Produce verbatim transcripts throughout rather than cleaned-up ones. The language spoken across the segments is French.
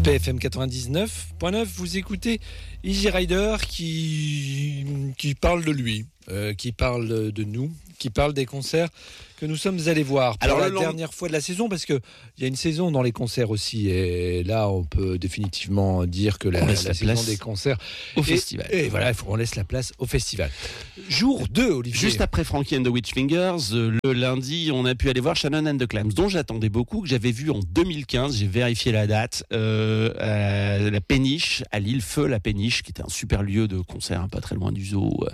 P F M quatre-vingt-dix-neuf point neuf, vous écoutez Easy Rider qui, qui parle de lui, euh, qui parle de nous, qui parle des concerts que nous sommes allés voir pour Alors, la long... dernière fois de la saison, parce qu'il y a une saison dans les concerts aussi, et là on peut définitivement dire que la, la, la saison des concerts au et, festival. Et voilà, on laisse la place au festival. Jour deux, Olivier. Juste après Frankie and the Witchfingers, le lundi, on a pu aller voir Shannon and the Clams, dont j'attendais beaucoup, que j'avais vu en deux mille quinze, j'ai vérifié la date, euh, à la Péniche, à l'île Feu, la Péniche, qui était un super lieu de concert, hein, pas très loin du zoo, euh,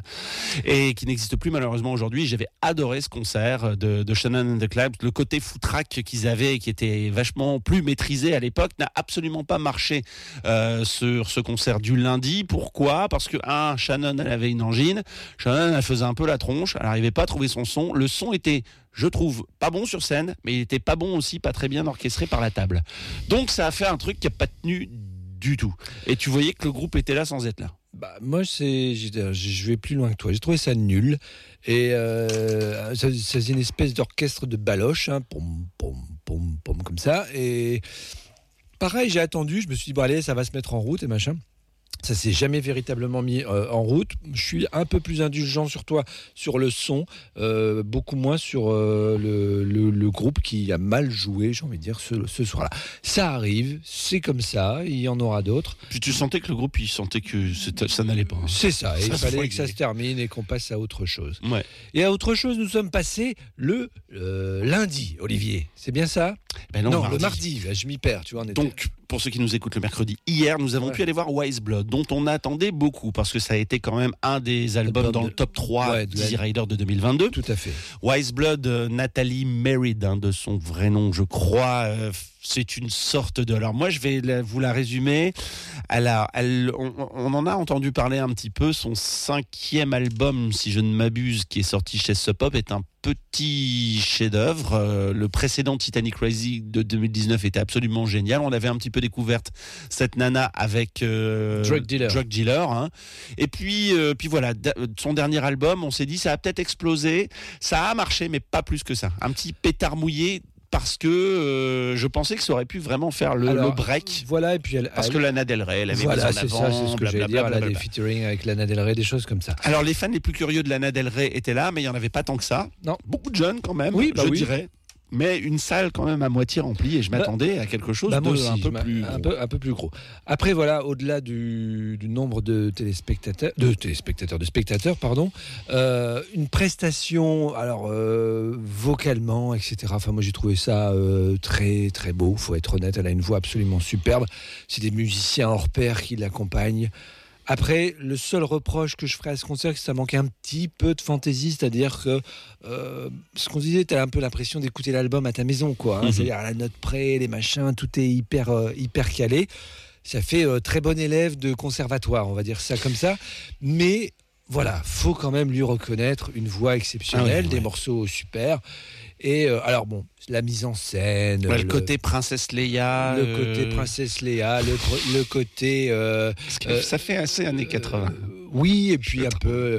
et qui n'existe plus malheureusement aujourd'hui. J'avais adoré ce concert de de Shannon and the Clams. Le côté foutraque qu'ils avaient, qui était vachement plus maîtrisé à l'époque, n'a absolument pas marché euh, sur ce concert du lundi. Pourquoi ? Parce que, un, Shannon, elle avait une angine. Shannon, elle faisait un peu la tronche. Elle n'arrivait pas à trouver son son. Le son était, je trouve, pas bon sur scène, mais il était pas bon aussi, pas très bien orchestré par la table. Donc, ça a fait un truc qui n'a pas tenu du tout. Et tu voyais que le groupe était là sans être là. Bah, moi, c'est, je vais plus loin que toi. J'ai trouvé ça nul. Et euh, ça, c'est une espèce d'orchestre de baloche, hein, pom, pom, pom, pom, comme ça. Et pareil, j'ai attendu. Je me suis dit, bon, allez, ça va se mettre en route et machin. Ça s'est jamais véritablement mis euh, en route. Je suis un peu plus indulgent sur toi, sur le son, euh, beaucoup moins sur euh, le, le, le groupe qui a mal joué, j'ai envie de dire, ce, ce soir-là. Ça arrive, c'est comme ça, il y en aura d'autres. Puis tu sentais que le groupe, il sentait que ça n'allait pas. Hein. C'est ça, et ça il fallait que ça se termine et qu'on passe à autre chose. Ouais. Et à autre chose, nous sommes passés le euh, lundi, Olivier. C'est bien ça ? Ben non, non mardi. le mardi, là, je m'y perds, tu vois. On était... Donc, pour ceux qui nous écoutent le mercredi, hier, nous avons ouais. pu aller voir Wise Blood, dont on attendait beaucoup, parce que ça a été quand même un des albums dans de... le top trois ouais, d'Easy Rider de deux mille vingt-deux. Tout à fait. Wise Blood, euh, Nathalie Merritt, hein, de son vrai nom, je crois, euh, c'est une sorte de... Alors moi, je vais la, vous la résumer. Elle a, elle, on, on en a entendu parler un petit peu. Son cinquième album, si je ne m'abuse, qui est sorti chez Sub Pop, est un petit chef-d'œuvre. Euh, le précédent Titanic Crazy de deux mille dix-neuf était absolument génial. On avait un petit peu découverte cette nana avec euh, Drug Dealer. Drug Dealer hein. Et puis, euh, puis voilà, d- son dernier album, on s'est dit ça a peut-être explosé. Ça a marché, mais pas plus que ça. Un petit pétard mouillé. Parce que euh, je pensais que ça aurait pu vraiment faire le, Alors, le break. Voilà, et puis elle, parce elle, que Lana Del Rey, elle avait voilà, mis en c'est avant. ça, c'est ce que j'allais dire. Elle a des featuring avec Lana Del Rey, des choses comme ça. Alors les fans les plus curieux de Lana Del Rey étaient là, mais il n'y en avait pas tant que ça. Non. Beaucoup de jeunes quand même, oui, bah je oui. dirais. Mais une salle quand même à moitié remplie et je m'attendais bah, à quelque chose bah de aussi, un peu plus un peu, un peu plus gros. Après voilà, au-delà du, du nombre de téléspectateurs, de téléspectateurs, de spectateurs, pardon, euh, une prestation, alors euh, vocalement, et cetera. Enfin moi j'ai trouvé ça euh, très très beau. Faut être honnête, elle a une voix absolument superbe. C'est des musiciens hors pair qui l'accompagnent. Après, le seul reproche que je ferais à ce concert, c'est que ça manquait un petit peu de fantaisie, c'est-à-dire que euh, ce qu'on disait, tu as un peu l'impression d'écouter l'album à ta maison, quoi. Hein, mm-hmm. C'est-à-dire à la note près, les machins, tout est hyper, euh, hyper calé. Ça fait euh, très bon élève de conservatoire, on va dire ça comme ça. Mais voilà, faut quand même lui reconnaître une voix exceptionnelle, ah oui, des ouais. morceaux super. Et euh, alors bon, la mise en scène, ouais, le, le côté princesse Leia, le euh... côté princesse Leia, le, le côté, euh, Parce que euh, ça fait assez années quatre-vingts. Euh, oui, et puis un peu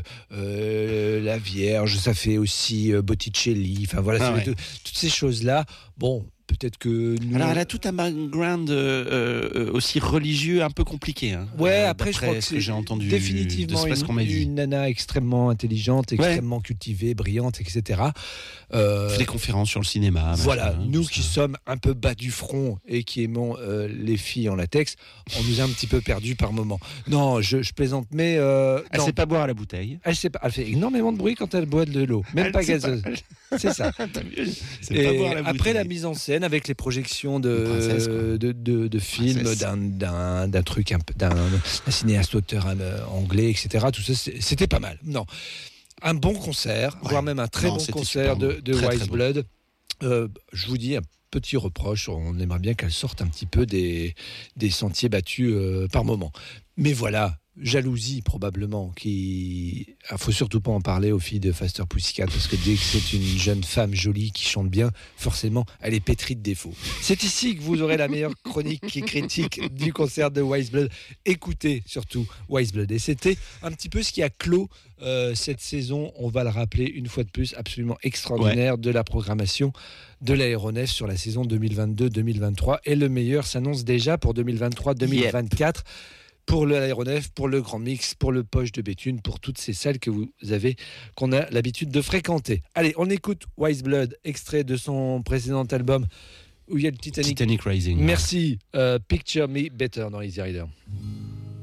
euh, la Vierge, ça fait aussi euh, Botticelli. Enfin voilà, ah ouais. tout, toutes ces choses-là. Bon. Peut-être que nous... Alors elle a tout un background euh, euh, aussi religieux un peu compliqué. Hein, ouais, euh, après je crois que c'est que j'ai entendu définitivement de ce une, une nana extrêmement intelligente, extrêmement ouais. cultivée, brillante, et cetera. Euh, fait des conférences sur le cinéma. Voilà, machin, nous qui ça. sommes un peu bas du front et qui aimons euh, les filles en latex, on nous a un petit peu perdus par moment. Non, je, je plaisante, mais euh, elle non. sait pas boire à la bouteille. Elle sait pas. Elle fait énormément de bruit quand elle boit de l'eau, même elle pas gazeuse. Pas. C'est ça. Et pas boire la après la mise en scène avec les projections de princesse, de, de, de films d'un, d'un, d'un truc un, d'un, d'un cinéaste auteur anglais, et cetera. Tout ça, c'était pas mal. Non, un bon concert, ouais. voire même un très non, bon concert de, de très, Wise très Blood. Bon. Euh, je vous dis un petit reproche, on aimerait bien qu'elle sorte un petit peu des, des sentiers battus euh, par moment. Mais voilà, jalousie probablement, qui... Il faut surtout pas en parler aux filles de Faster Pussycat, parce que dès que c'est une jeune femme jolie qui chante bien, forcément, elle est pétrie de défauts. C'est ici que vous aurez la meilleure chronique et critique du concert de Wise Blood. Écoutez surtout Wise Blood. Et c'était un petit peu ce qui a clos euh, cette saison, on va le rappeler une fois de plus, absolument extraordinaire ouais. de la programmation de l'aéronef sur la saison deux mille vingt-deux deux mille vingt-trois. Et le meilleur s'annonce déjà pour deux mille vingt-trois deux mille vingt-quatre. Yep. Pour l'aéronef, pour le Grand Mix, pour le Poche de Béthune, pour toutes ces salles que vous avez, qu'on a l'habitude de fréquenter. Allez, on écoute Wise Blood, extrait de son précédent album où il y a le Titanic. Titanic Rising. Merci. Euh, Picture Me Better dans Easy Rider.